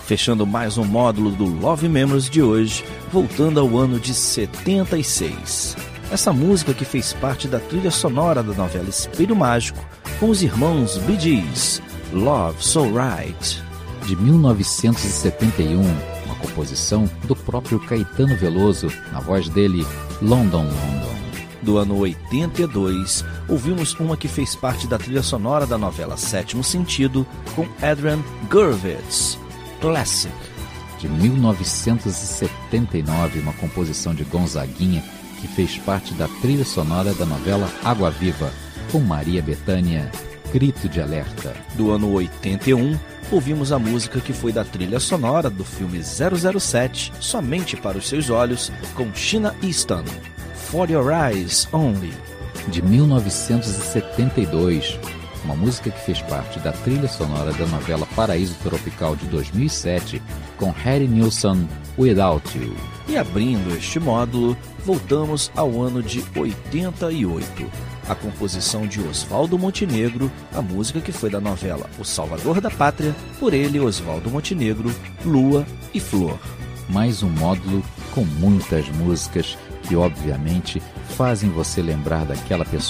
Fechando mais um módulo do Love Memories de hoje, voltando ao ano de 76. Essa música que fez parte da trilha sonora da novela Espelho Mágico, com os irmãos Bee Gees, Love So Right. De 1971, uma composição do próprio Caetano Veloso, na voz dele, London, London. Do ano 82, ouvimos uma que fez parte da trilha sonora da novela Sétimo Sentido, com Adrian Gurvitz, Classic. De 1979, uma composição de Gonzaguinha, que fez parte da trilha sonora da novela Água Viva, com Maria Bethânia, Grito de Alerta. Do ano 81, ouvimos a música que foi da trilha sonora do filme 007, Somente para os Seus Olhos, com Sheena Easton, For Your Eyes Only. De 1972, uma música que fez parte da trilha sonora da novela Paraíso Tropical de 2007, com Harry Nilsson, Without You. E abrindo este módulo, voltamos ao ano de 88. A composição de Oswaldo Montenegro, a música que foi da novela O Salvador da Pátria, por ele, Oswaldo Montenegro, Lua e Flor. Mais um módulo com muitas músicas que, obviamente, fazem você lembrar daquela pessoa